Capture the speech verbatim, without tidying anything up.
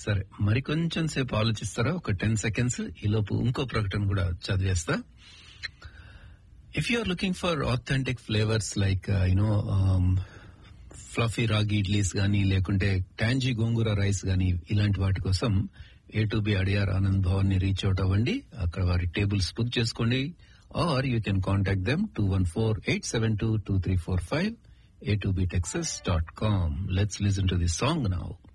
సరే మరి కొంచెం సేపు ఆలోచిస్తారా, ఒక టెన్ సెకండ్స్. ఈ లోపు ఇంకో ప్రకటన కూడా చదివేస్తా. If you are looking for authentic flavours like you know fluffy రాగి ఇడ్లీస్ గానీ, లేకుంటే టాంజీ గోంగూర రైస్ గానీ, ఇలాంటి వాటి కోసం A to be Adyar Anand Bhavan ని రీచ్ అవుట్ అవ్వండి. అక్కడ వారి టేబుల్స్ బుక్ చేసుకోండి. Are you can contact them two one four eight seven two two three four five A to be Texas dot com. Let's listen to this song now.